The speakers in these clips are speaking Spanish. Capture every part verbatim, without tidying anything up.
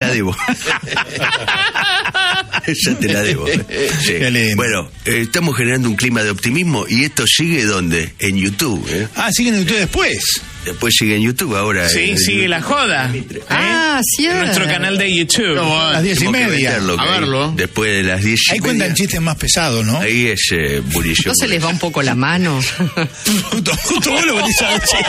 la debo. Esa te la debo. Sí. Bueno, eh, estamos generando un clima de optimismo y esto sigue ¿dónde? En YouTube. ¿eh? Ah, sigue en YouTube después. Después sigue en YouTube ahora. Sí, eh, sigue en la joda. ¿eh? Ah, sí. En nuestro canal de YouTube. No, a las diez y media. Meterlo, A verlo. Después de las diez y Ahí media. cuentan chistes más pesados, ¿no? Ahí es eh, bullicio. ¿No se les va un poco la mano? Justo, justo vos lo venís a decir.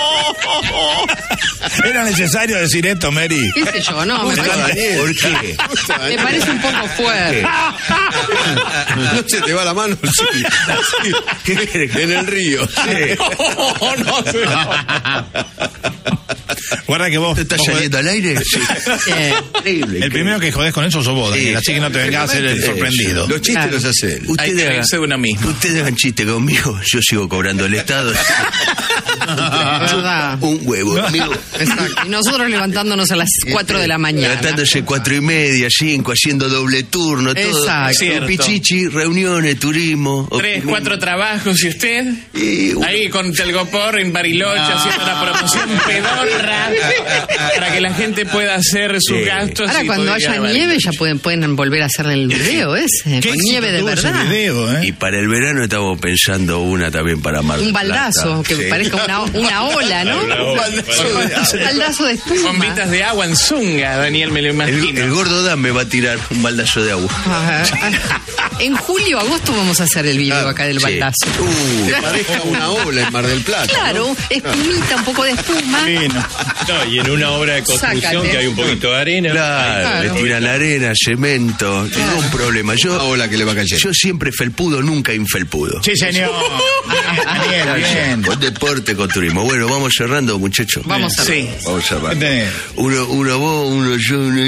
¿Era necesario decir esto, Mary? ¿Qué sé yo? No, me ¿Por parece, ¿Por qué? me parece un poco fuerte. No se te va la mano, sí. ¿Qué querés? En el río. Sí. Oh, no, Guarda que vos... ¿Te estás vos saliendo al aire? Sí. Eh, Increíble. El primero que jodés con eso sos vos, Daniel, Sí. así que no te vengas a hacer el sorprendido. Los chistes Claro. los hace él. Hay Ustedes que hagan, reírse de uno mismo. ustedes hagan chiste conmigo, yo sigo cobrando el Estado. verdad. Un huevo, amigo. Exacto. Y nosotros levantándonos a las cuatro de la mañana. Levantándose cuatro y media, cinco, haciendo doble turno, todo. Exacto. Cierto. Pichichi, reuniones, turismo. Tres, optimismo. cuatro trabajos, ¿y usted? Y, uh, Ahí con Telgopor en Bariloche haciendo una promoción pedorra para que la gente pueda hacer sus Sí. gastos. Ahora y cuando poder ir haya a Bariloche. nieve ya pueden, pueden volver a hacerle el video ese, Qué con éxito nieve de tuvo ese verdad. video, ¿eh? y para el verano estamos pensando una también para Mar del Un baldazo, Plata. que Sí. parezca una, una ola, ¿no? Un baldazo de espuma. Bombitas de agua en Zunga, Daniel, me lo El, imagino. el gordo Dan me va a tirar un baldazo de agua. Ajá. En julio, agosto vamos a hacer el video acá del Sí. baldazo. Uh, Que parezca una ola en Mar del Plata. Claro, espumita, un poco de espuma. Sí, no. No, y en una obra de construcción Sácate. que hay un poquito de arena. claro, Claro. le tiran arena, cemento, ningún problema. Una Yo, ola que le va cayendo. yo siempre felpudo, nunca infelpudo. Sí, señor. Daniel, bien. Con deporte, con turismo. Bueno, vamos cerrando, muchachos. Vamos a ver. Sí. Vamos cerrando. Tenés. Uno, uno vos, uno yo, uno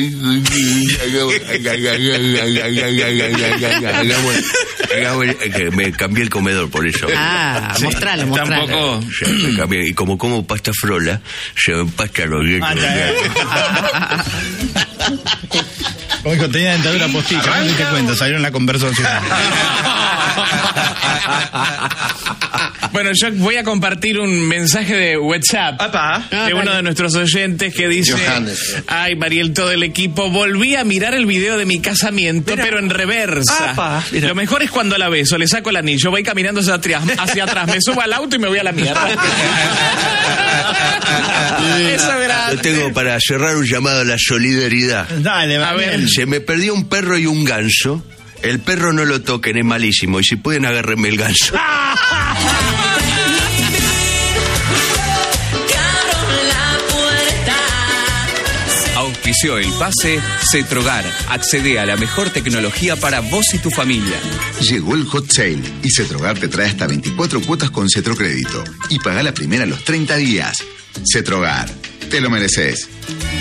hagamos, hagamos, que me cambié el comedor por eso. Ah, mostralo, mostralo. Tampoco. Sí, me cambié. Y como como pasta frola, se me empasta los dientes. Como dijo, tenía dentadura postiza. No te cuenta, salió en la conversación. Bueno, yo voy a compartir un mensaje de WhatsApp Apa. de Ah, uno dale. de nuestros oyentes que dice: Johannes. ay, Mariel, todo el equipo, volví a mirar el video de mi casamiento, pero en reversa. Apa, mira. Lo mejor es cuando la beso, le saco el anillo, voy caminando hacia atrás, hacia atrás, me subo al auto y me voy a la mierda. Eso era. Yo tengo para cerrar un llamado a la solidaridad. Dale, va A ver. bien. Se me perdió un perro y un ganso. El perro no lo toquen, es malísimo. Y si pueden, agárrenme el ganso. Auspició el pase Cetrogar. Accede a la mejor tecnología para vos y tu familia. Llegó el hot sale y Cetrogar te trae hasta veinticuatro cuotas con Cetrocrédito y paga la primera a los treinta días. Cetrogar, te lo mereces.